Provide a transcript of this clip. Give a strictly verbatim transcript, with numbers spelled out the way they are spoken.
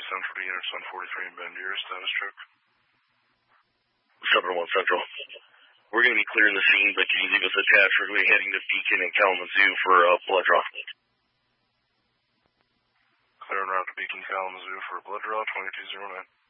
Central to Units one forty-three and Bend, your status check. seven one Central. We're going to be clearing the scene, but can you leave us attached? We're going to be heading to Beacon and Kalamazoo for uh, blood draw. Clear en route to Beacon, Kalamazoo for a blood draw, twenty-two oh nine.